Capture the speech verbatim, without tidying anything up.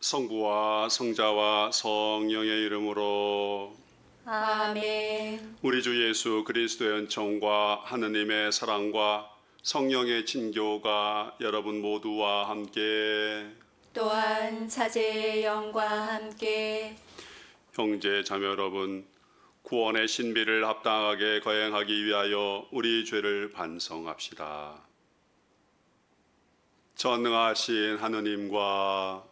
성부와 성자와 성령의 이름으로 아멘. 우리 주 예수 그리스도의 은총과 하느님의 사랑과 성령의 친교가 여러분 모두와 함께 또한 사제의 영과 함께 형제 자매 여러분, 구원의 신비를 합당하게 거행하기 위하여 우리 죄를 반성합시다. 전능하신 하느님과